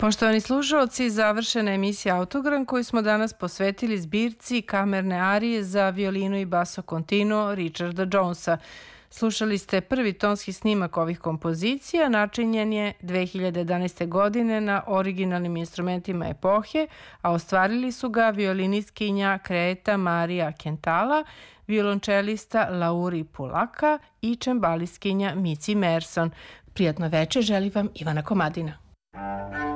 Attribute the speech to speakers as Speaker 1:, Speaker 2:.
Speaker 1: Poštovani slušalci, završena je emisija Autogram koju smo danas posvetili zbirci kamerne arije za violinu i basso continuo Richarda Jonesa. Slušali ste prvi tonski snimak ovih kompozicija, načinjen je 2011. godine na originalnim instrumentima epohe, a ostvarili su ga violinistkinja Kreta Marija Kentala, violončelista Lauri Pulaka i čembalistkinja Mici Merson. Prijatno veče želi vam Ivana Komadina.